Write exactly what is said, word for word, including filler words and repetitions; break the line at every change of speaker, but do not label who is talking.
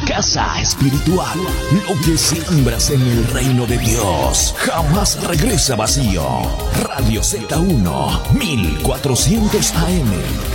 casa espiritual. Lo que siembras en el reino de Dios jamás regresa vacío. Radio Z uno, mil cuatrocientos A M.